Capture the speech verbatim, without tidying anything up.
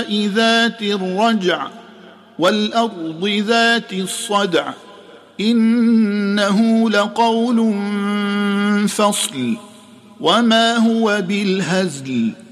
السماء ذات الرجع والأرض ذات الصدع إنه لقول فصل وما هو بالهزل